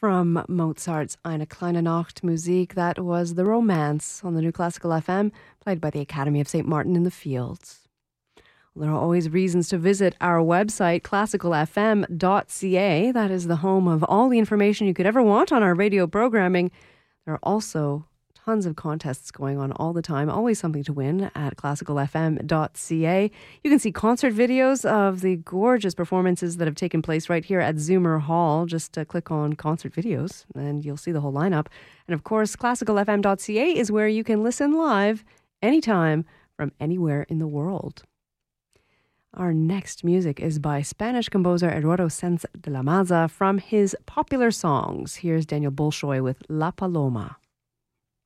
From Mozart's Eine kleine Nacht Musik, that was The Romance on the New Classical FM, played by the Academy of St. Martin in the Fields. There are always reasons to visit our website, classicalfm.ca. That is the home of all the information you could ever want on our radio programming. There are also tons of contests going on all the time. Always something to win at classicalfm.ca. You can see concert videos of the gorgeous performances that have taken place right here at Zoomer Hall. Just click on concert videos and you'll see the whole lineup. And of course, classicalfm.ca is where you can listen live anytime from anywhere in the world. Our next music is by Spanish composer Eduardo Sáenz de la Maza from his popular songs. Here's Daniel Bolshoi with La Paloma.